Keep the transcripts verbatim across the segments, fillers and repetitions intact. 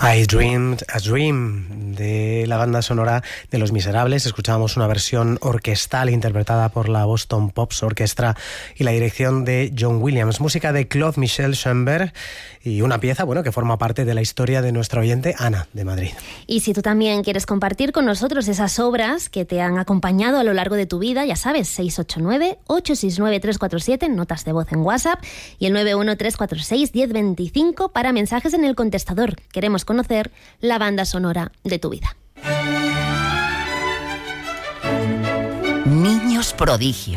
I Dreamed a Dream, de la banda sonora de Los Miserables. Escuchábamos una versión orquestal interpretada por la Boston Pops Orchestra y la dirección de John Williams. Música de Claude Michel Schoenberg y una pieza, bueno, que forma parte de la historia de nuestra oyente Ana, de Madrid. Y si tú también quieres compartir con nosotros esas obras que te han acompañado a lo largo de tu vida, ya sabes, seis ocho nueve, ocho seis nueve, tres cuatro siete, notas de voz en WhatsApp, y el nueve uno tres cuatro seis, uno cero dos cinco para mensajes en el contestador. Queremos conocer la banda sonora de tu vida. Niños prodigio.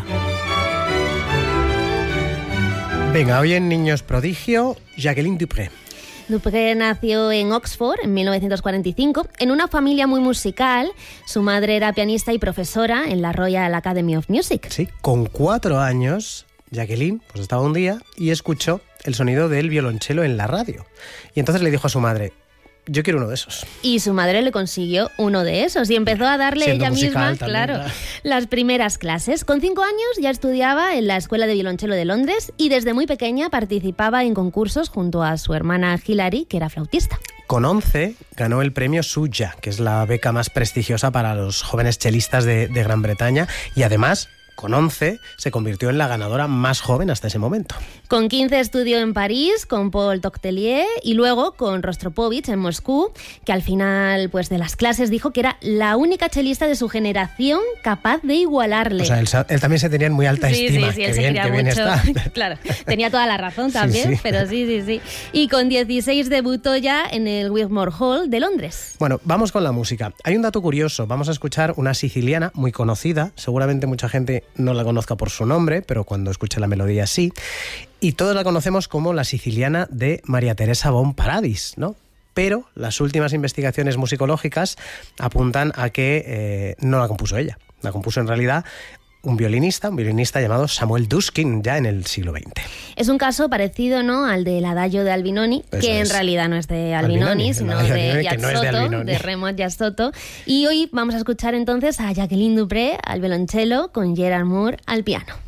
Venga, hoy en Niños prodigio, Jacqueline Dupré. Dupré nació en Oxford en mil novecientos cuarenta y cinco en una familia muy musical. Su madre era pianista y profesora en la Royal Academy of Music. Sí, con cuatro años, Jacqueline pues estaba un día y escuchó el sonido del violonchelo en la radio. Y entonces le dijo a su madre: yo quiero uno de esos. Y su madre le consiguió uno de esos y empezó a darle Siendo ella musical, misma, también, claro, claro, las primeras clases. Con cinco años ya estudiaba en la Escuela de Violonchelo de Londres y desde muy pequeña participaba en concursos junto a su hermana Hilary, que era flautista. Con once ganó el premio Suja, que es la beca más prestigiosa para los jóvenes chelistas de, de Gran Bretaña, y además, con once, se convirtió en la ganadora más joven hasta ese momento. Con quince estudió en París con Paul Tochtelier y luego con Rostropovich en Moscú, que al final pues, de las clases dijo que era la única chelista de su generación capaz de igualarle. O sea, él, él también se tenía en muy alta sí, estima. Sí, sí, él que se bien, quería que bien mucho. está. Claro, tenía toda la razón también, sí, sí. pero sí, sí, sí. Y con dieciséis debutó ya en el Wigmore Hall de Londres. Bueno, vamos con la música. Hay un dato curioso. Vamos a escuchar una siciliana muy conocida. Seguramente mucha gente no la conozca por su nombre, pero cuando escuche la melodía sí. Y todos la conocemos como la siciliana de María Teresa Bon Paradis, ¿no? Pero las últimas investigaciones musicológicas apuntan a que eh, no la compuso ella. La compuso en realidad un violinista, un violinista llamado Samuel Duskin, ya en el siglo veinte. Es un caso parecido, ¿no?, al del Adagio de Albinoni, Eso que es. en realidad no es de Albinoni, Albinoni sino de Yazzoto, no de, de Raymond Yazzoto. Y hoy vamos a escuchar entonces a Jacqueline Dupré al violonchelo con Gerard Moore al piano.